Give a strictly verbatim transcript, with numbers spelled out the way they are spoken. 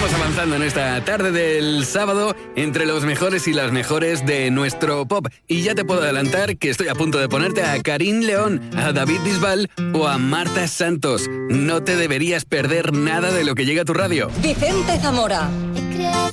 Vamos avanzando en esta tarde del sábado entre los mejores y las mejores de nuestro pop. Y ya te puedo adelantar que estoy a punto de ponerte a Karim León, a David Bisbal o a Marta Santos. No te deberías perder nada de lo que llega a tu radio. Vicente Zamora.